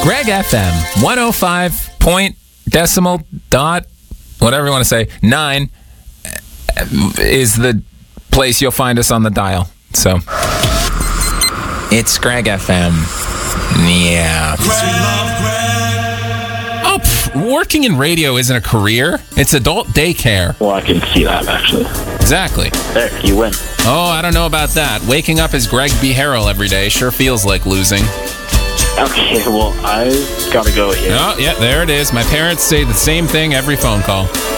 Greg FM, 105 point decimal dot, whatever you want to say, 9 is the place you'll find us on the dial. So, it's Greg FM. Yeah. Oh, working in radio isn't a career. It's adult daycare. Well, I can see that, actually. Exactly. There, you win. Oh, I don't know about that. Waking up as Greg B. Harrell every day sure feels like losing. Okay, well, I've got to go here. Oh, yeah, there it is. My parents say the same thing every phone call.